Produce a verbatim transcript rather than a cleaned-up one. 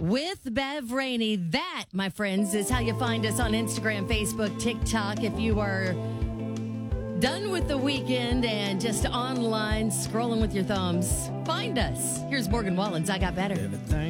with Bev Rainey. That, my friends, is how you find us on Instagram, Facebook, TikTok. If you are done with the weekend and just online scrolling with your thumbs, find us. Here's Morgan Wallens. I Got Better. Everything